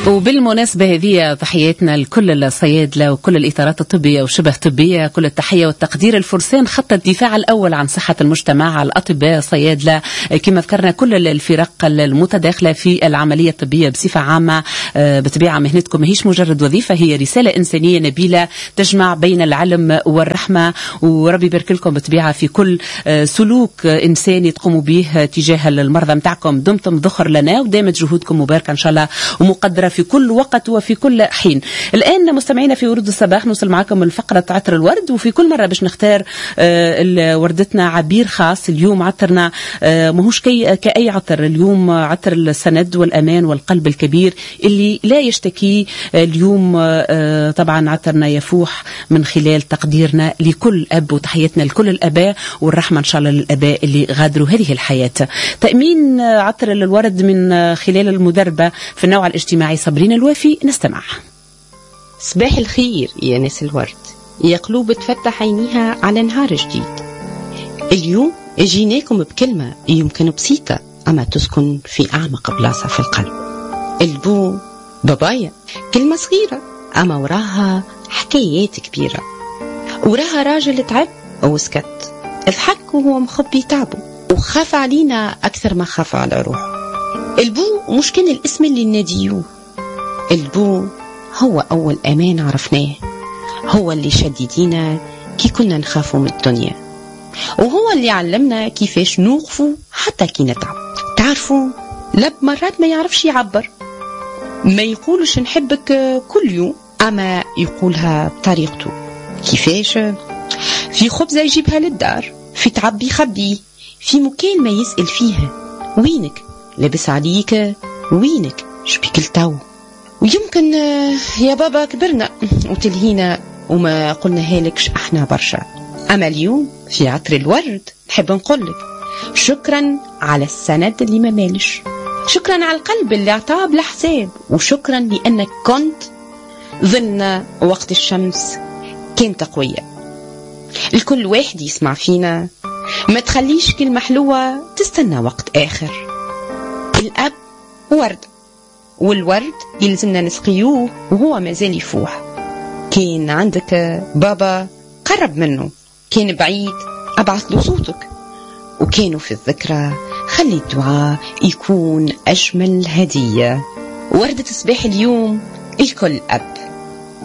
وبالمناسبة هذه تحياتنا لكل الصيادلة وكل الإطارات الطبية وشبه طبية، كل التحية والتقدير. الفرسان خط الدفاع الأول عن صحة المجتمع، الأطباء، صيادلة، كما ذكرنا كل الفرق المتداخلة في العملية الطبية بصفة عامة. بطبيعة مهنتكم ماهيش مجرد وظيفة، هي رسالة إنسانية نبيلة تجمع بين العلم والرحمة، وربي يبارك لكم بطبيعة في كل سلوك إنساني تقوموا به تجاه المرضى متاعكم. دمتم ذخر لنا ودامت جهودكم مباركة إن شاء الله ومقدرة في كل وقت وفي كل حين. الآن مستمعينا في ورود الصباح نوصل معكم الفقرة عطر الورد، وفي كل مرة باش نختار وردتنا عبير خاص. اليوم عطرنا ماهوش كأي عطر، اليوم عطر السند والأمان والقلب الكبير اللي لا يشتكي. اليوم طبعا عطرنا يفوح من خلال تقديرنا لكل أب وتحياتنا لكل الأباء، والرحمة إن شاء الله للأباء اللي غادروا هذه الحياة. تأمين عطر الورد من خلال المدربة في النوع الاجتماعي صابرين الوافي، نستمع. صباح الخير يا ناس الورد، يا قلوب تفتح عينيها على نهار جديد. اليوم جيناكم بكلمة يمكن بسيطة أما تسكن في أعمق بلاصة في القلب. البو بابايا، كلمة صغيرة أما وراها حكايات كبيرة. وراها راجل تعب وسكت، ضحك وهو مخبي تعبه وخاف علينا أكثر ما خاف على روحه. البو مش كان الاسم اللي ناديوه، البو هو أول أمان عرفناه، هو اللي شديدينا كي كنا نخافوا من الدنيا، وهو اللي علمنا كيفاش نوقفوا حتى كي نتعب. تعرفوا لب مرات ما يعرفش يعبر، ما يقولش نحبك كل يوم، أما يقولها بطريقته. كيفاش؟ في خبزة يجيبها للدار، في تعب يخبيه، في مكان ما يسأل فيها وينك لابس عليك، وينك شبيك التو. ويمكن يا بابا كبرنا وتلهينا وما قلنا هالكش احنا برشا، اما اليوم في عطر الورد نحب نقولك شكرا على السند اللي ما مالش، شكرا على القلب اللي اعطاه بلا حساب، وشكرا لانك كنت ظلنا وقت الشمس كانت قوية. الكل واحد يسمع فينا ما تخليش كلمة حلوة تستنى وقت آخر. الأب ورد، والورد يلزمنا نسقيوه وهو مازال يفوح. كان عندك بابا قرب منه، كان بعيد أبعث له صوتك، وكانوا في الذكرى خلي الدعاء يكون أجمل هدية. وردة صباح اليوم الكل أب،